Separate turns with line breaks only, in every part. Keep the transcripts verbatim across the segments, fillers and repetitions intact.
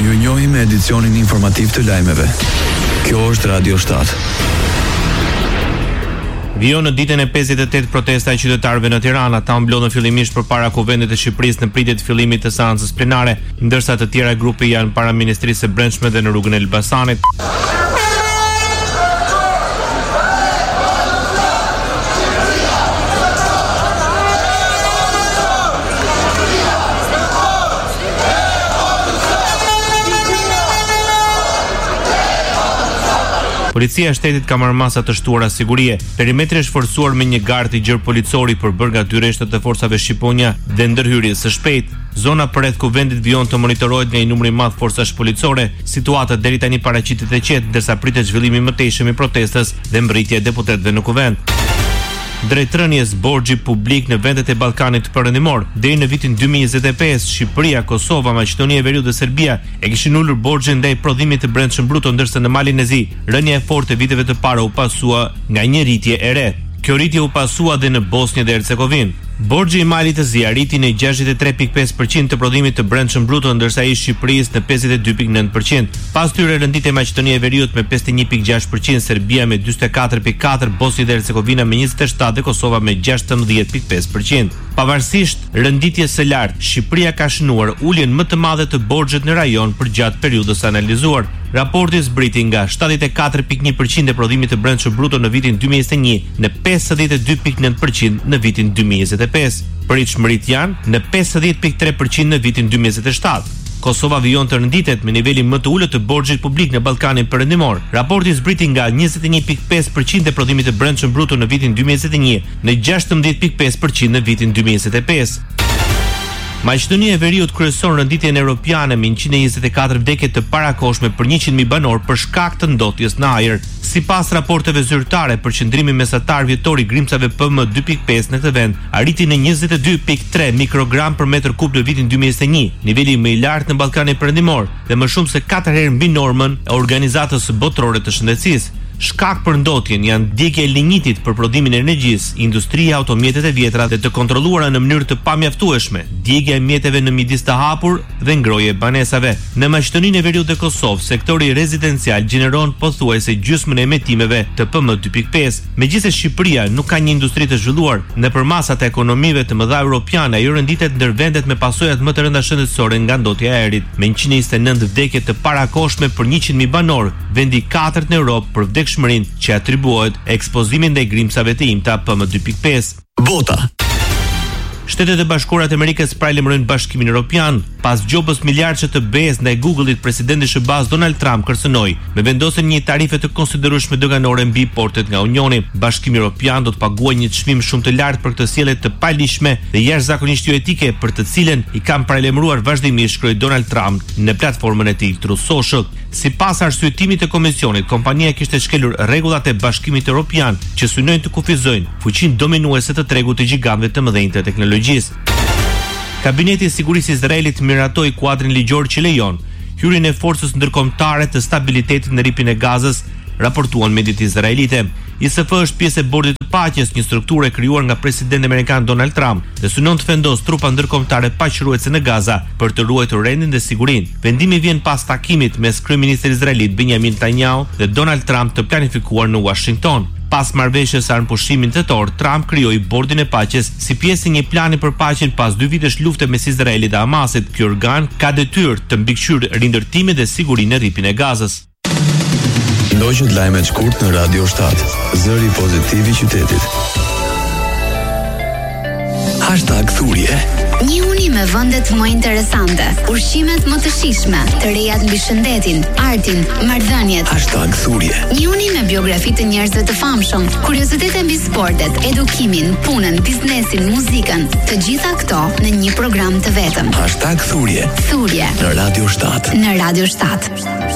Ju njohim me edicionin informativ të lajmeve. Kjo është Radio shtat.
Vion në ditën e pesëdhjetë e tetë protesta e qytetarëve në Tiranë, ata mblodhen fillimisht përpara Kuvendit të Shqipërisë në pritje të fillimit të seancës plenare, ndërsa të tjera grupe janë para Ministrisë së Brendshme dhe në rrugën e Elbasanit. Policia e shtetit ka marrë masa të shtuara sigurie. Perimetri është forcuar me një gardë i gjerë policori për bërë nga dy rreshtat të forcave shqiponja dhe ndërhyrje së shpejtë. Zona përreth Kuvendit Vion të monitorohet nga një numër i madh forcash policore. Situata deri tani paraqitet e qetë, ndërsa pritet zhvillimi i mëtejshëm i protestës dhe mbërritja e deputetëve në Kuvend. Drejtrënies borxhi publik në vendet e Ballkanit Perëndimor. Deri në vitin dy mijë e njëzet e pesë, Shqipëria, Kosova, Maqedonia e Veriut dhe Serbia e kishin ulur borxhin ndaj prodhimit të brendshëm bruto, ndërsa në malin e zi, rënja e fortë e viteve të para u pasua nga një rritje e re. Kjo rritje u pasua dhe në Bosnjë dhe Hercegovinë. Borxhi i malit të zi arriti në gjashtëdhjetë e tre pikë pesë përqind të prodhimit të brendshëm bruto, ndërsa ai i Shqipërisë në pesëdhjetë e dy pikë nëntë përqind. Pas tyre rendit e Maqedonia e Veriut me pesëdhjetë e një pikë gjashtë përqind, Serbia me dyzet e katër pikë katër, Bosnjë dhe Hercegovina me njëzet e shtatë dhe Kosova me gjashtëdhjetë pikë pesë përqind. Pavarësisht renditjes së lartë, Shqipëria ka shënuar uljen më të madhe të borxhit në rajon për gjatë periudhës analizuar. Raporti zbriti nga shtatëdhjetë e katër pikë një përqind e prodhimit të brendshëm bruto në vitin dy mijë e njëzet e një në pesëdhjetë e dy pikë nëntë përqind në vitin dy mijë e njëzet e pesë. Pritshmërit janë në pesëdhjetë pikë tre përqind në vitin dy mijë e njëzet e shtatë. Kosova vijon të rënditet me nivelin më të ulët të borxhit publik në Ballkanin Perëndimor. Raporti zbriti nga njëzet e një pikë pesë përqind e prodhimit të brendshëm bruto në vitin dy mijë e njëzet e një në gjashtëdhjetë pikë pesë përqind në vitin dy mijë e njëzet e pesë. Maqedonia e Veriut kryeson renditjen europiane me njëqind e njëzet e katër vdekje të parakohshme për njëqind mijë banor për shkak të ndotjes në ajër. Sipas raporteve zyrtare, përqendrimi mesatar vjetor i grimcave P M dy pikë pesë në këtë vend arriti në njëzet e dy pikë tre mikrogram për metër kub në vitin dy mijë e njëzet e një, niveli më i lartë në Ballkanin Perëndimor dhe më shumë se katër herë mbi normën e Organizatës Botërore të Shëndetësisë. Shkak për ndotjen janë djegja e lignitit për prodhimin e energjisë, industria, automjetet e vjetra dhe të kontrolluara në mënyrë të pamjaftueshme, djegja e mjeteve në midis të hapur dhe ngrohje e banesave. Në Maqedoninë e Veriut dhe Kosovë, sektori rezidencial gjeneron pothuajse gjysmën e emetimeve të P M dy pikë pesë. Megjithëse Shqipëria nuk ka një industri të zhvilluar nëpër masat e ekonomive të mëdha europiane, ajo renditet ndër vendet me pasojat më të rënda shëndetësore nga ndotja e ajrit, me njëqind e njëzet e nëntë vdekje të parakohshme për njëqind mijë banor, vendi i katërt në Europë për vdekshmërinë që atribuohet ekspozimit ndaj grimcave të imta P M dy pikë pesë.
Bota.
Shtetet e Bashkuara të Amerikës paralajmërojnë Bashkimin Evropian. Pas gjobës miliardëshe të B-s ndaj Google-it, presidenti i S B A-s Donald Trump kërcënoi me vendosjen një tarife të konsiderueshme doganore mbi importet nga Unioni. Bashkimi Evropian do të paguajë një çmim shumë të lartë për këtë sjellje të palishme dhe jashtëzakonisht jo etike, për të cilën i kanë paralajmëruar vazhdimisht, shkroi Donald Trump në platformën e tij Truth Social. Sipas arsyetimit të komisionit, kompania kishte shkelur rregullat e Bashkimit Evropian që synojnë të kufizojnë fuqinë dominuese të tregut të gjigantëve të mëdhenj të teknologjisë. Kabineti i Sigurisë i Izraelit miratoi kuadrin ligjor që lejon hyrjen e forcës ndërkombëtare të stabilitetit në ripin e Gazës, raportuan mediat izraelite. I S F është pjesë e Bordit të Paqes, një strukturë e krijuar nga presidenti amerikan Donald Trump, dhe synon të vendosë trupa ndërkombëtare paqëruese në Gaza për të ruajtur rendin dhe sigurinë. Vendimi vjen pas takimit mes kryeministrit izraelit Benjamin Netanyahu dhe Donald Trump të planifikuar në Washington. Pas marrëveshjes së armpushimit tetor, Trump krijoi Bordin e Paqes si pjesë e një plani për paqen pas dy vitesh lufte mes Izraelit dhe Hamasit. Ky organ ka detyrë të mbikëqyrë rindërtimin dhe sigurinë në ripin e Gazës.
Ndoqët lajmet shkurt në Radio shtat. Zëri pozitiv i qytetit. Hashtag Thurje.
Një uni me vendet më interesante, ushqimet më të shijshme, të rejat mbi shëndetin, artin, marrëdhëniet.
Hashtag Thurje.
Një uni me biografi të njerëzve të famshëm, kuriozitete mbi sportet, edukimin, punën, biznesin, muzikën, të gjitha këto në një program të vetëm.
Hashtag Thurje.
Thurje.
Në Radio shtat.
Në Radio shtat.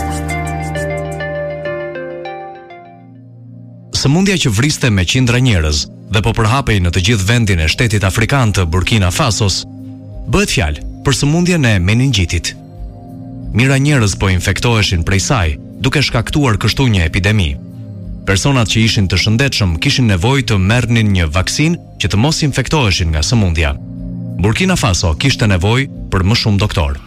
Sëmundja që vriste me qindra njerëz dhe po përhapej në të gjithë vendin e shtetit afrikan të Burkina Fasos, bëhet fjalë për sëmundjen e meningjitit. Mira njerëz po infektoheshin prej saj, duke shkaktuar kështu një epidemi. Personat që ishin të shëndetshëm kishin nevojë të merrnin një vaksinë që të mos infektoheshin nga sëmundja. Burkina Faso kishte nevojë për më shumë doktor.